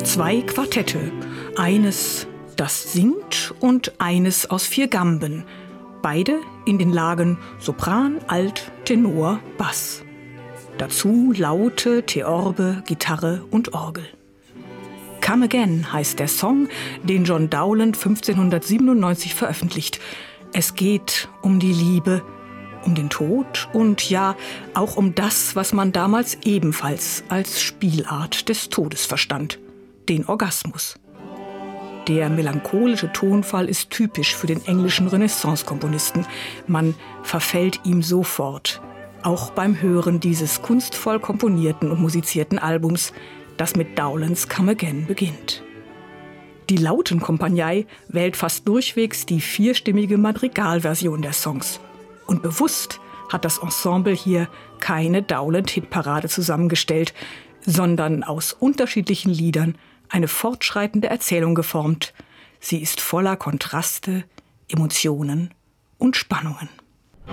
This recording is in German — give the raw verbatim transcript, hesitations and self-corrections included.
Zwei Quartette, eines, das singt, und eines aus vier Gamben. Beide in den Lagen Sopran, Alt, Tenor, Bass. Dazu Laute, Theorbe, Gitarre und Orgel. Come Again heißt der Song, den John Dowland fünfzehnhundertsiebenundneunzig veröffentlicht. Es geht um die Liebe, um den Tod und ja, auch um das, was man damals ebenfalls als Spielart des Todes verstand, den Orgasmus. Der melancholische Tonfall ist typisch für den englischen Renaissance-Komponisten. Man verfällt ihm sofort, auch beim Hören dieses kunstvoll komponierten und musizierten Albums, das mit Dowlands Come Again beginnt. Die Lautenkompanie wählt fast durchwegs die vierstimmige Madrigalversion der Songs. Und bewusst hat das Ensemble hier keine Dowland-Hitparade zusammengestellt, sondern aus unterschiedlichen Liedern eine fortschreitende Erzählung geformt. Sie ist voller Kontraste, Emotionen und Spannungen.